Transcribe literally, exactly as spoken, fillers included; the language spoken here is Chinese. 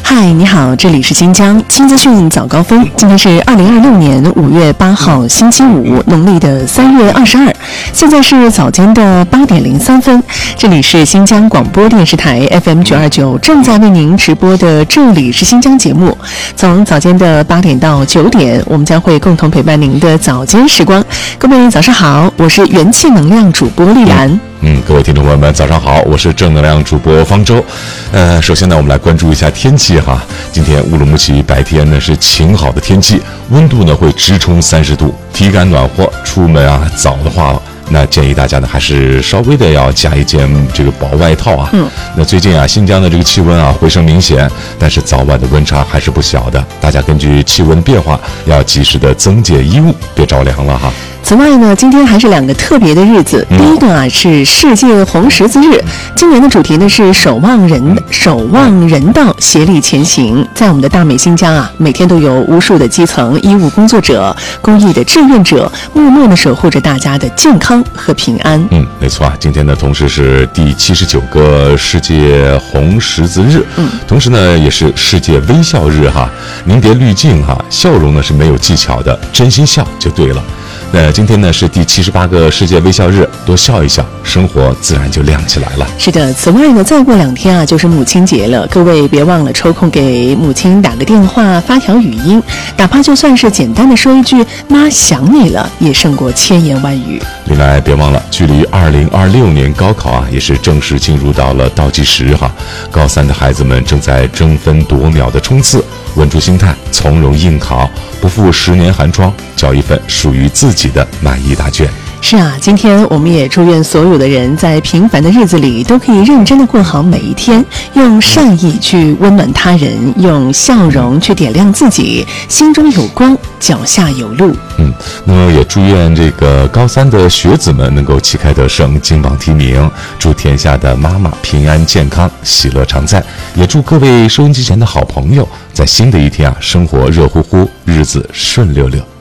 嗨，你好，这里是新疆新资讯早高峰。今天是二零二六年五月八号，星期五，农历的三月二十二。现在是早间的八点零三分，这里是新疆广播电视台 F M 九二九正在为您直播的这里是新疆节目。从早间的八点到九点，我们将会共同陪伴您的早间时光。各位早上好，我是元气能量主播丽兰。 嗯，各位听众朋友们，早上好，我是正能量主播方舟。呃，首先呢，我们来关注一下天气哈。今天乌鲁木齐白天呢是晴好的天气，温度呢会直冲三十度，体感暖和。出门啊早的话，那建议大家呢还是稍微的要加一件这个薄外套啊。嗯。那最近啊，新疆的这个气温啊回升明显，但是早晚的温差还是不小的。大家根据气温变化，要及时的增减衣物，别着凉了哈。 此外呢，今天还是两个特别的日子。第一个啊是世界红十字日，今年的主题呢是守望人守望人道，协力前行。在我们的大美新疆啊，每天都有无数的基层医务工作者、公益的志愿者，默默的守护着大家的健康和平安。 嗯，没错啊，今天呢同时是第七十九个世界红十字日，嗯，同时呢也是世界微笑日哈。您别滤镜哈，笑容呢是没有技巧的，真心笑就对了。那今天呢是第七十八个世界微笑日，多笑一笑，生活自然就亮起来了。 是的，此外呢，再过两天啊就是母亲节了，各位别忘了抽空给母亲打个电话，发条语音，哪怕就算是简单的说一句“妈想你了”，也胜过千言万语。 另外，别忘了，距离二零二六年高考啊，也是正式进入到了倒计时哈。高三的孩子们正在争分夺秒的冲刺，稳住心态，从容应考，不负十年寒窗，交一份属于自己的满意答卷。 是啊，今天我们也祝愿所有的人在平凡的日子里都可以认真的过好每一天，用善意去温暖他人，用笑容去点亮自己，心中有光，脚下有路。 嗯，那么也祝愿这个高三的学子们能够旗开得胜，金榜题名，祝天下的妈妈平安健康，喜乐常在。也祝各位收音机前的好朋友在新的一天啊，生活热乎乎，日子顺溜溜。